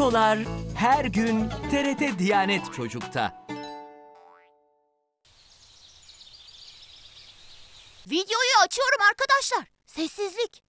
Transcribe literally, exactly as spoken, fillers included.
Kekolar her gün T R T Diyanet Çocuk'ta. Videoyu açıyorum arkadaşlar. Sessizlik.